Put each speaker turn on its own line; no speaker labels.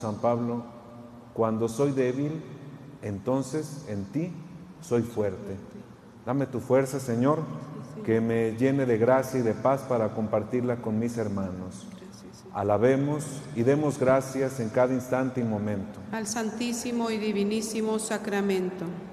San Pablo, cuando soy débil, entonces en ti soy fuerte. Dame tu fuerza, Señor, que me llene de gracia y de paz para compartirla con mis hermanos. Alabemos y demos gracias en cada instante y momento
al Santísimo y Divinísimo Sacramento.